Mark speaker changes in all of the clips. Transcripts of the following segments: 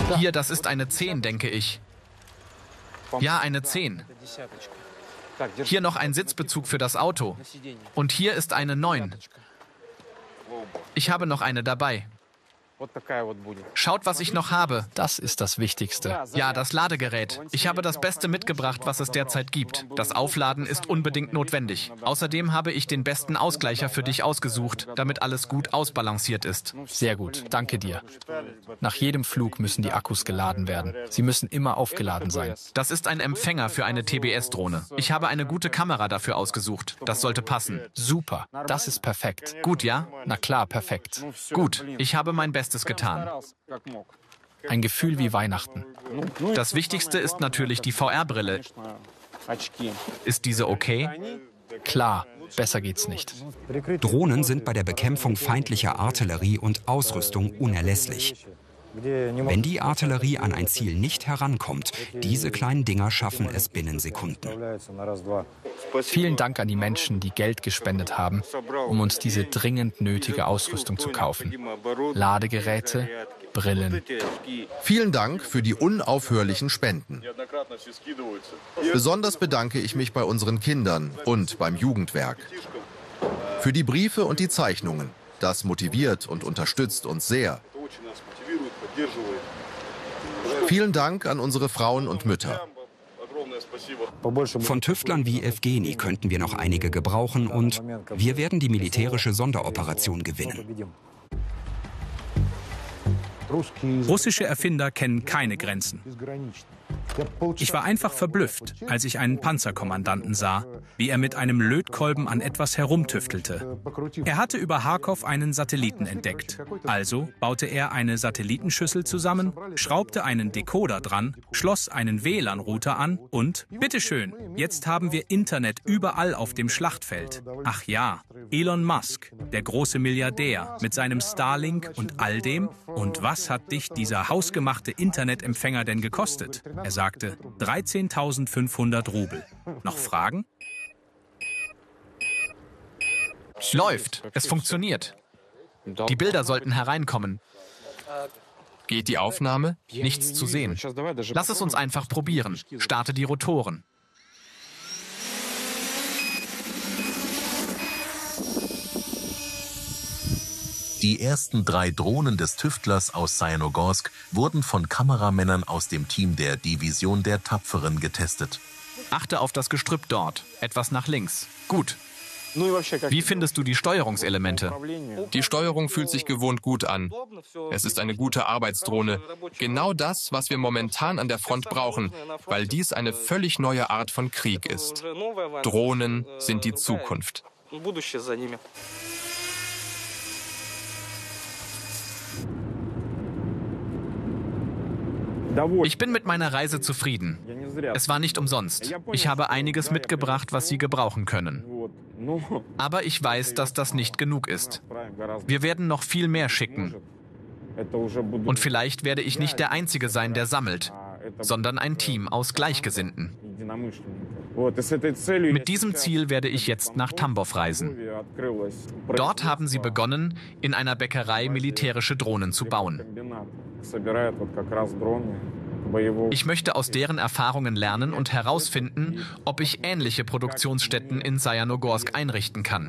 Speaker 1: Hier, das ist eine 10, denke ich. Ja, eine 10. Hier noch ein Sitzbezug für das Auto. Und hier ist eine 9. Ich habe noch eine dabei. Schaut, was ich noch habe.
Speaker 2: Das ist das Wichtigste.
Speaker 1: Ja, das Ladegerät. Ich habe das Beste mitgebracht, was es derzeit gibt. Das Aufladen ist unbedingt notwendig. Außerdem habe ich den besten Ausgleicher für dich ausgesucht, damit alles gut ausbalanciert ist.
Speaker 2: Sehr gut, danke dir. Nach jedem Flug müssen die Akkus geladen werden. Sie müssen immer aufgeladen sein.
Speaker 1: Das ist ein Empfänger für eine TBS-Drohne. Ich habe eine gute Kamera dafür ausgesucht. Das sollte passen.
Speaker 2: Super, das ist perfekt.
Speaker 1: Gut, ja?
Speaker 2: Na klar, perfekt.
Speaker 1: Gut, ich habe mein Bestes getan.
Speaker 2: Ein Gefühl wie Weihnachten.
Speaker 1: Das Wichtigste ist natürlich die VR-Brille. Ist diese okay?
Speaker 2: Klar, besser geht's nicht.
Speaker 3: Drohnen sind bei der Bekämpfung feindlicher Artillerie und Ausrüstung unerlässlich. Wenn die Artillerie an ein Ziel nicht herankommt, diese kleinen Dinger schaffen es binnen Sekunden.
Speaker 2: Vielen Dank an die Menschen, die Geld gespendet haben, um uns diese dringend nötige Ausrüstung zu kaufen. Ladegeräte, Brillen.
Speaker 4: Vielen Dank für die unaufhörlichen Spenden. Besonders bedanke ich mich bei unseren Kindern und beim Jugendwerk. Für die Briefe und die Zeichnungen. Das motiviert und unterstützt uns sehr. Vielen Dank an unsere Frauen und Mütter.
Speaker 3: Von Tüftlern wie Evgeni könnten wir noch einige gebrauchen und wir werden die militärische Sonderoperation gewinnen.
Speaker 5: Russische Erfinder kennen keine Grenzen. Ich war einfach verblüfft, als ich einen Panzerkommandanten sah, wie er mit einem Lötkolben an etwas herumtüftelte. Er hatte über Charkow einen Satelliten entdeckt. Also baute er eine Satellitenschüssel zusammen, schraubte einen Decoder dran, schloss einen WLAN-Router an und, bitteschön, jetzt haben wir Internet überall auf dem Schlachtfeld. Ach ja, Elon Musk, der große Milliardär, mit seinem Starlink und all dem. Und was hat dich dieser hausgemachte Internetempfänger denn gekostet? Er sagte 13.500 Rubel. Noch Fragen?
Speaker 1: Läuft. Es funktioniert. Die Bilder sollten hereinkommen.
Speaker 6: Geht die Aufnahme?
Speaker 1: Nichts zu sehen. Lass es uns einfach probieren. Starte die Rotoren.
Speaker 7: Die ersten 3 Drohnen des Tüftlers aus Sayanogorsk wurden von Kameramännern aus dem Team der Division der Tapferen getestet.
Speaker 1: Achte auf das Gestrüpp dort. Etwas nach links. Gut. Wie findest du die Steuerungselemente?
Speaker 6: Die Steuerung fühlt sich gewohnt gut an. Es ist eine gute Arbeitsdrohne. Genau das, was wir momentan an der Front brauchen, weil dies eine völlig neue Art von Krieg ist. Drohnen sind die Zukunft.
Speaker 1: Ich bin mit meiner Reise zufrieden. Es war nicht umsonst. Ich habe einiges mitgebracht, was Sie gebrauchen können. Aber ich weiß, dass das nicht genug ist. Wir werden noch viel mehr schicken. Und vielleicht werde ich nicht der Einzige sein, der sammelt, sondern ein Team aus Gleichgesinnten. Mit diesem Ziel werde ich jetzt nach Tambov reisen. Dort haben sie begonnen, in einer Bäckerei militärische Drohnen zu bauen. Ich möchte aus deren Erfahrungen lernen und herausfinden, ob ich ähnliche Produktionsstätten in Sayanogorsk einrichten kann.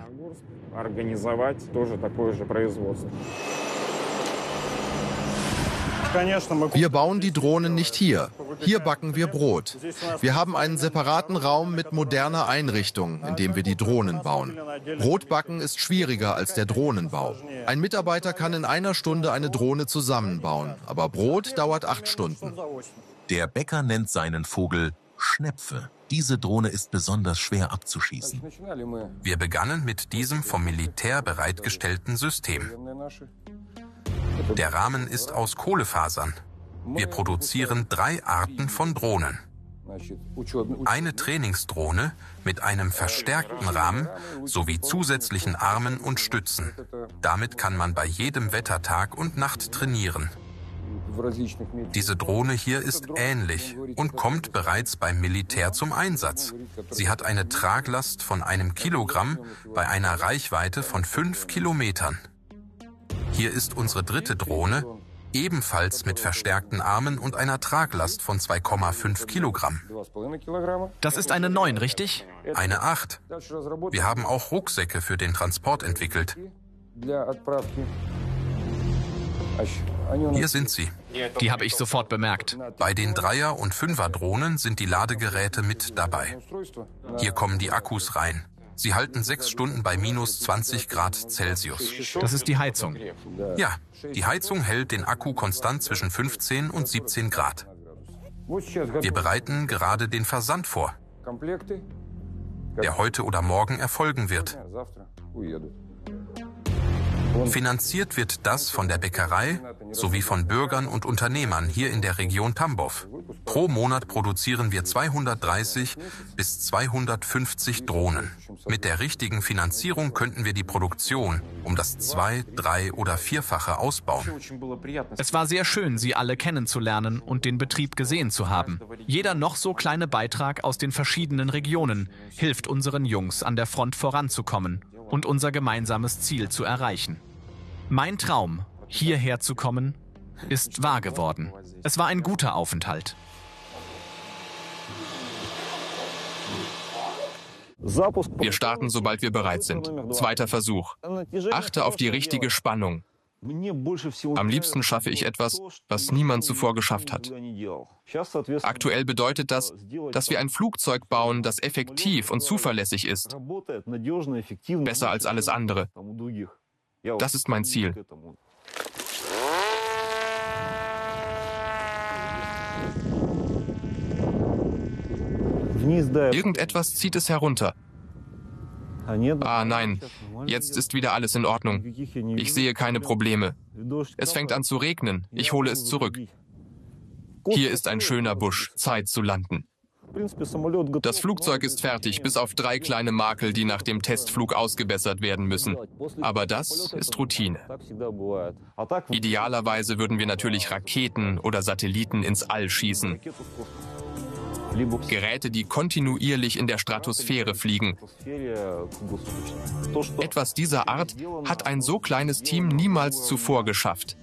Speaker 4: Wir bauen die Drohnen nicht hier. Hier backen wir Brot. Wir haben einen separaten Raum mit moderner Einrichtung, in dem wir die Drohnen bauen. Brotbacken ist schwieriger als der Drohnenbau. Ein Mitarbeiter kann in einer Stunde eine Drohne zusammenbauen, aber Brot dauert 8 Stunden.
Speaker 7: Der Bäcker nennt seinen Vogel Schnepfe. Diese Drohne ist besonders schwer abzuschießen.
Speaker 8: Wir begannen mit diesem vom Militär bereitgestellten System. Der Rahmen ist aus Kohlefasern. Wir produzieren 3 Arten von Drohnen. Eine Trainingsdrohne mit einem verstärkten Rahmen sowie zusätzlichen Armen und Stützen. Damit kann man bei jedem Wetter Tag und Nacht trainieren. Diese Drohne hier ist ähnlich und kommt bereits beim Militär zum Einsatz. Sie hat eine Traglast von 1 Kilogramm bei einer Reichweite von 5 Kilometern. Hier ist unsere 3. Drohne, ebenfalls mit verstärkten Armen und einer Traglast von 2,5 Kilogramm.
Speaker 1: Das ist eine 9, richtig?
Speaker 8: Eine 8. Wir haben auch Rucksäcke für den Transport entwickelt. Hier sind sie.
Speaker 1: Die habe ich sofort bemerkt.
Speaker 8: Bei den 3er- und 5er-Drohnen sind die Ladegeräte mit dabei. Hier kommen die Akkus rein. Sie halten 6 Stunden bei minus 20 Grad Celsius.
Speaker 1: Das ist die Heizung.
Speaker 8: Ja, die Heizung hält den Akku konstant zwischen 15 und 17 Grad. Wir bereiten gerade den Versand vor, der heute oder morgen erfolgen wird. Finanziert wird das von der Bäckerei sowie von Bürgern und Unternehmern hier in der Region Tambov. Pro Monat produzieren wir 230 bis 250 Drohnen. Mit der richtigen Finanzierung könnten wir die Produktion um das 2-, 3- oder 4-fache ausbauen.
Speaker 1: Es war sehr schön, Sie alle kennenzulernen und den Betrieb gesehen zu haben. Jeder noch so kleine Beitrag aus den verschiedenen Regionen hilft unseren Jungs an der Front voranzukommen und unser gemeinsames Ziel zu erreichen. Mein Traum, hierher zu kommen, ist wahr geworden. Es war ein guter Aufenthalt.
Speaker 6: Wir starten, sobald wir bereit sind. 2. Versuch. Achte auf die richtige Spannung. Am liebsten schaffe ich etwas, was niemand zuvor geschafft hat. Aktuell bedeutet das, dass wir ein Flugzeug bauen, das effektiv und zuverlässig ist. Besser als alles andere. Das ist mein Ziel. Irgendetwas zieht es herunter. Ah nein, jetzt ist wieder alles in Ordnung. Ich sehe keine Probleme. Es fängt an zu regnen. Ich hole es zurück. Hier ist ein schöner Busch. Zeit zu landen. Das Flugzeug ist fertig, bis auf 3 kleine Makel, die nach dem Testflug ausgebessert werden müssen. Aber das ist Routine. Idealerweise würden wir natürlich Raketen oder Satelliten ins All schießen. Geräte, die kontinuierlich in der Stratosphäre fliegen. Etwas dieser Art hat ein so kleines Team niemals zuvor geschafft.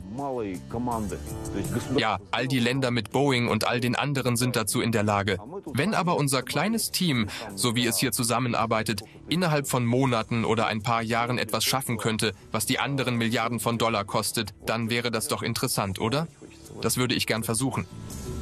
Speaker 6: Ja, all die Länder mit Boeing und all den anderen sind dazu in der Lage. Wenn aber unser kleines Team, so wie es hier zusammenarbeitet, innerhalb von Monaten oder ein paar Jahren etwas schaffen könnte, was die anderen Milliarden von Dollar kostet, dann wäre das doch interessant, oder? Das würde ich gern versuchen.